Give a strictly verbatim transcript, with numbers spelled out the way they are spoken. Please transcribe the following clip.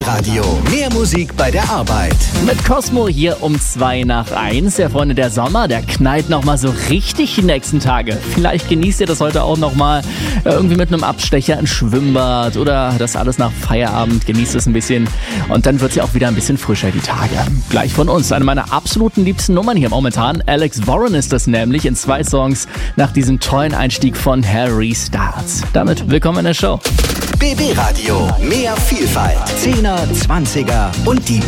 Radio. Mehr Musik bei der Arbeit. Mit Cosmo hier um zwei nach eins. Ja, Freunde, der Sommer, der knallt nochmal so richtig die nächsten Tage. Vielleicht genießt ihr das heute auch nochmal irgendwie mit einem Abstecher ins Schwimmbad oder das alles nach Feierabend. Genießt es ein bisschen und dann wird es ja auch wieder ein bisschen frischer, die Tage. Gleich von uns, eine meiner absoluten liebsten Nummern hier momentan. Alex Warren ist das nämlich in zwei Songs nach diesem tollen Einstieg von Harry Styles. Damit willkommen in der Show. B B Radio. Mehr Vielfalt. Zehner, Zwanziger und die